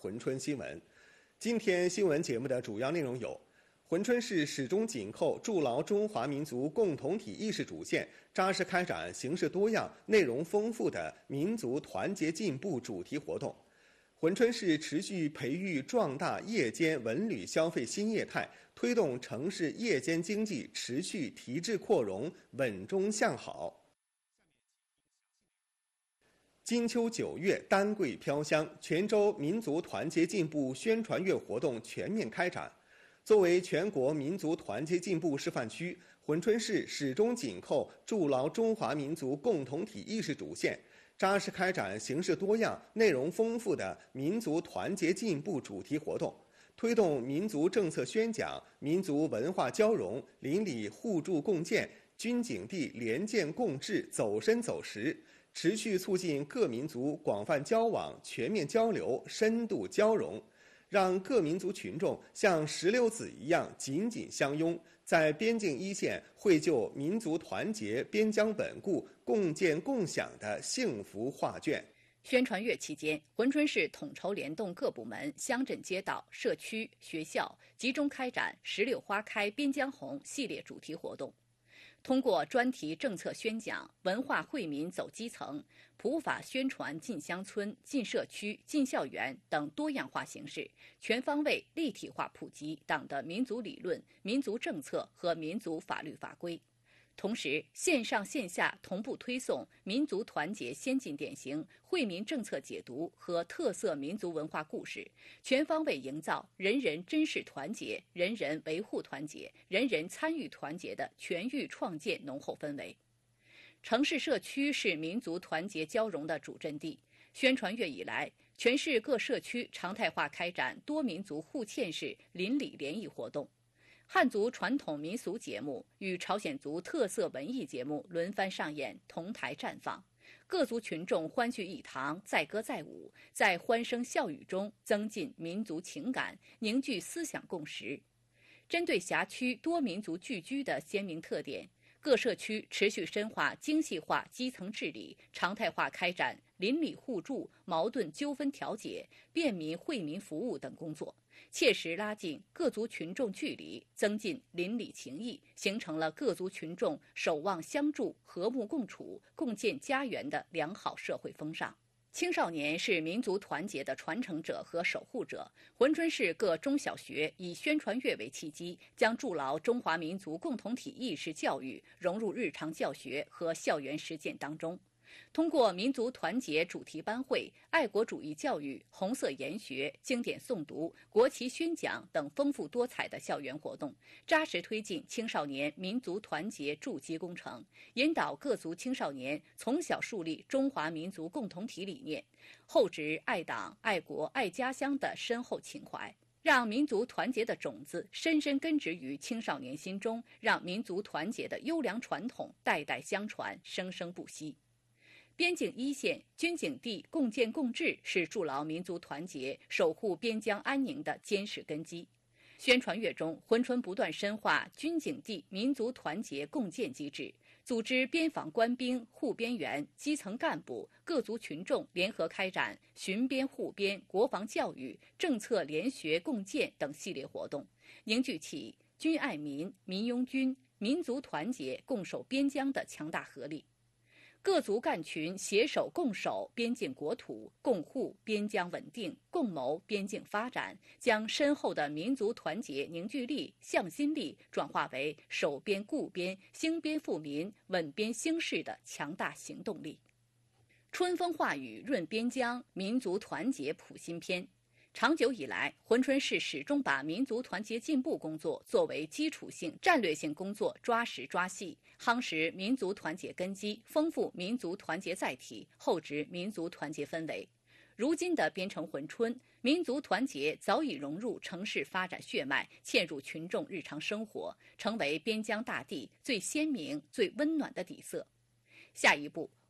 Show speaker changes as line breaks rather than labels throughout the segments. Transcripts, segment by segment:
珲春新闻。今天新闻节目的主要内容有：珲春市始终紧扣筑牢中华民族共同体意识主线，扎实开展形式多样、内容丰富的民族团结进步主题活动。珲春市持续培育壮大夜间文旅消费新业态，推动城市夜间经济持续提质扩容、稳中向好。金秋9月，丹桂飘香，泉州民族团结进步宣传月活动全面开展。作为全国民族团结进步示范区，珲春市始终紧扣筑牢中华民族共同体意识主线，扎实开展形式多样、内容丰富的民族团结进步主题活动，推动民族政策宣讲、民族文化交融、邻里互助共建、军警地联建共治走深走实，持续促进各民族广泛交往、全面交流、深度交融，让各民族群众像石榴籽一样紧紧相拥，在边境一线绘就民族团结、边疆稳固、共建共享的幸福画卷。
宣传月期间，珲春市统筹联动各部门、乡镇街道、社区、学校，集中开展“石榴花开边疆红”系列主题活动。通过专题政策宣讲、文化惠民走基层、普法宣传进乡村、进社区、进校园等多样化形式，全方位立体化普及党的民族理论、民族政策和民族法律法规。同时，线上线下同步推送民族团结先进典型、惠民政策解读和特色民族文化故事，全方位营造人人珍视团结、人人维护团结、人人参与团结的全域创建浓厚氛围。城市社区是民族团结交融的主阵地。宣传月以来，全市各社区常态化开展多民族互嵌式邻里联谊活动。汉族传统民俗节目与朝鲜族特色文艺节目轮番上演，同台绽放，各族群众欢聚一堂，载歌载舞，在欢声笑语中增进民族情感，凝聚思想共识。针对辖区多民族聚居的鲜明特点，各社区持续深化精细化基层治理，常态化开展邻里互助、矛盾纠纷调解、便民惠民服务等工作，切实拉近各族群众距离，增进邻里情谊，形成了各族群众守望相助、和睦共处、共建家园的良好社会风尚。青少年是民族团结的传承者和守护者。珲春市各中小学以宣传月为契机，将筑牢中华民族共同体意识教育融入日常教学和校园实践当中。通过民族团结主题班会、爱国主义教育、红色研学、经典诵读、国旗宣讲等丰富多彩的校园活动，扎实推进青少年民族团结筑基工程，引导各族青少年从小树立中华民族共同体理念，厚植爱党、爱国、爱家乡的深厚情怀，让民族团结的种子深深根植于青少年心中，让民族团结的优良传统代代相传，生生不息。边境一线、军警地共建共治是筑牢民族团结、守护边疆安宁的坚实根基。宣传月中，珲春不断深化军警地民族团结共建机制，组织边防官兵、护边员、基层干部、各族群众联合开展巡边护边、国防教育、政策联学共建等系列活动，凝聚起军爱民、民拥军、民族团结共守边疆的强大合力。各族干群携手共守边境国土，共护边疆稳定，共谋边境发展，将深厚的民族团结凝聚力、向心力转化为守边固边、兴边富民、稳边兴市的强大行动力。春风化雨润边疆，民族团结谱新篇。长久以来，珲春市始终把民族团结进步工作作为基础性、战略性工作，抓实抓细，夯实民族团结根基，丰富民族团结载体，厚植民族团结氛围。如今的边城珲春，民族团结早已融入城市发展血脉，嵌入群众日常生活，成为边疆大地最鲜明、最温暖的底色。下一步，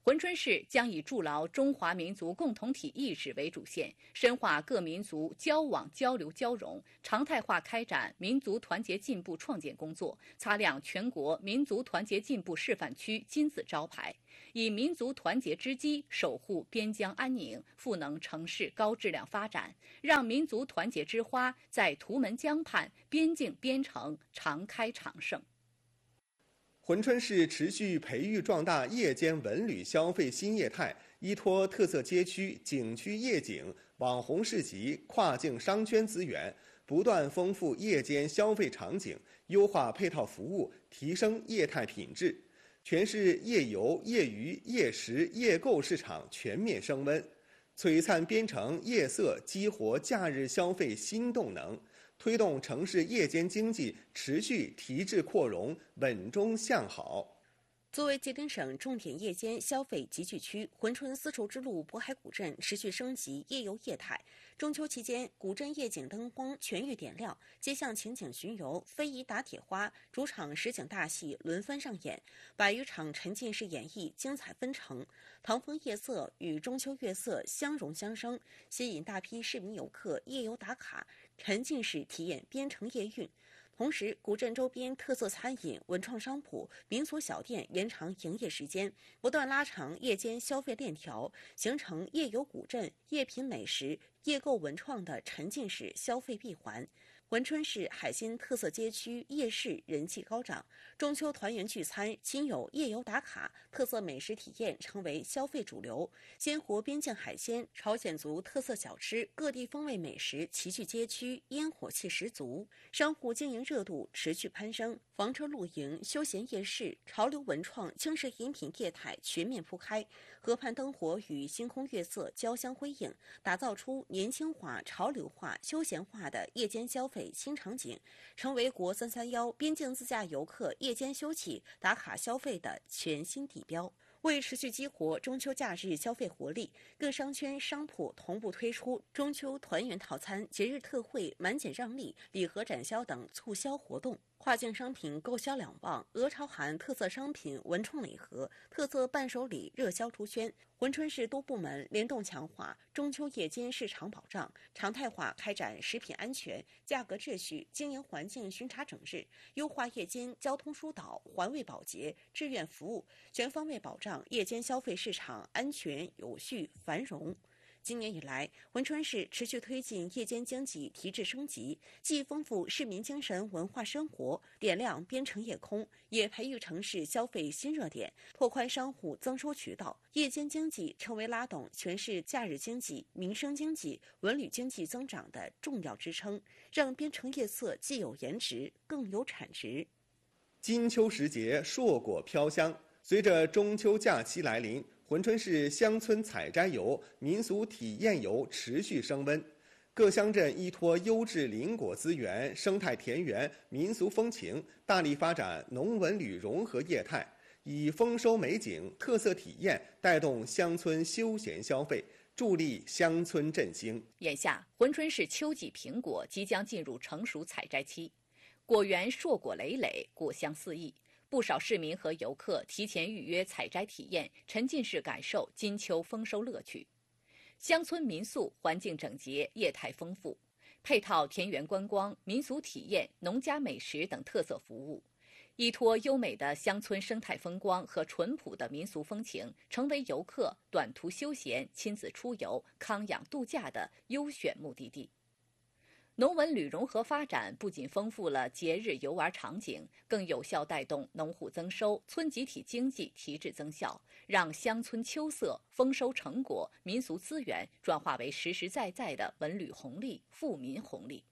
珲春市将以筑牢中华民族共同体意识为主线，深化各民族交往交流交融，常态化开展民族团结进步创建工作，擦亮全国民族团结进步示范区金字招牌，以民族团结之基守护边疆安宁，赋能城市高质量发展，让民族团结之花在图门江畔、边境边城常开常盛。
珲春市持续培育壮大夜间文旅消费新业态，依托特色街区、景区夜景、网红市集、跨境商圈资源，不断丰富夜间消费场景，优化配套服务，提升业态品质。全市夜游、夜娱、夜食、夜购市场全面升温，璀璨边城夜色激活假日消费新动能。推动城市夜间经济持续提质扩容，稳中向好。
作为吉林省重点夜间消费集聚区，珲春丝绸之路渤海古镇持续升级夜游业态。中秋期间，古镇夜景灯光全域点亮，街巷情景巡游、非遗打铁花、主场实景大戏轮番上演，100余场沉浸式演绎精彩纷呈。唐风夜色与中秋月色相融相生，吸引大批市民游客夜游打卡，沉浸式体验边城夜韵。同时，古镇周边特色餐饮、文创商铺、民俗小店延长营业时间，不断拉长夜间消费链条，形成夜游古镇、夜品美食、夜购文创的沉浸式消费闭环。珲春市海鲜特色街区夜市人气高涨，中秋团圆聚餐、亲友夜游打卡、特色美食体验成为消费主流。鲜活边境海鲜、朝鲜族特色小吃、各地风味美食齐聚街区，烟火气十足。商户经营热度持续攀升，房车露营、休闲夜市、潮流文创、轻食饮品业态全面铺开。河畔灯火与星空月色交相辉映，打造出年轻化、潮流化、休闲化的夜间消费新场景，成为国331边境自驾游客夜间休憩打卡消费的全新地标。为持续激活中秋假日消费活力，各商圈商铺同步推出中秋团圆套餐、节日特惠、满减让利、礼盒展销等促销活动。跨境商品购销2旺，鹅巢韩特色商品文创礼盒、特色伴手礼热销出圈。珲春市多部门联动强化中秋夜间市场保障，常态化开展食品安全、价格秩序、经营环境巡查整治，优化夜间交通疏导、环卫保洁、志愿服务，全方位保障夜间消费市场安全、有序、繁荣。今年以来，珲春市持续推进夜间经济提质升级，既丰富市民精神文化生活，点亮边城夜空，也培育城市消费新热点，拓宽商户增收渠道。夜间经济成为拉动全市假日经济、民生经济、文旅经济增长的重要支撑，让边城夜色既有颜值，更有产值。
金秋时节，硕果飘香。随着中秋假期来临，珲春市乡村采摘游、民俗体验游持续升温，各乡镇依托优质林果资源、生态田园、民俗风情，大力发展农文旅融合业态，以丰收美景、特色体验带动乡村休闲消费，助力乡村振兴。
眼下，珲春市秋季苹果即将进入成熟采摘期，果园硕果累累，果香四溢。不少市民和游客提前预约采摘体验，沉浸式感受金秋丰收乐趣。乡村民宿环境整洁，业态丰富，配套田园观光、民俗体验、农家美食等特色服务，依托优美的乡村生态风光和淳朴的民俗风情，成为游客短途休闲、亲子出游、康养度假的优选目的地。农文旅融合发展不仅丰富了节日游玩场景，更有效带动农户增收、村集体经济提质增效，让乡村秋色、丰收成果、民俗资源转化为实实在在的文旅红利、富民红利。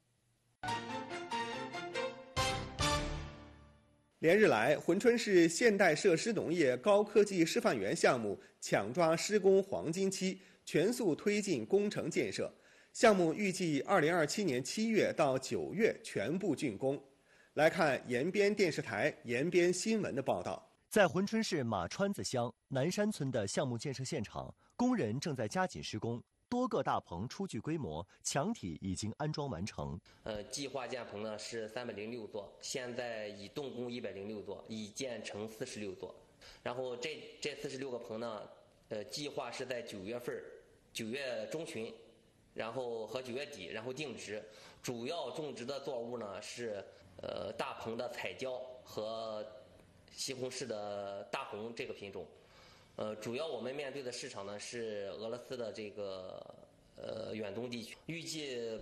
连日来，珲春市现代设施农业高科技示范园项目抢抓施工黄金期，全速推进工程建设。项目预计2027年7月到9月全部竣工。来看延边电视台延边新闻的报道。
在珲春市马川子乡南山村的项目建设现场，工人正在加紧施工，多个大棚初具规模，墙体已经安装完成。
计划建棚呢是306座，现在已动工106座，已建成46座。然后这46个棚呢， 计划是在9月中旬，然后和9月底，然后定植。主要种植的作物呢是大棚的彩椒和西红柿的大红这个品种。主要我们面对的市场呢是俄罗斯的这个远东地区，预计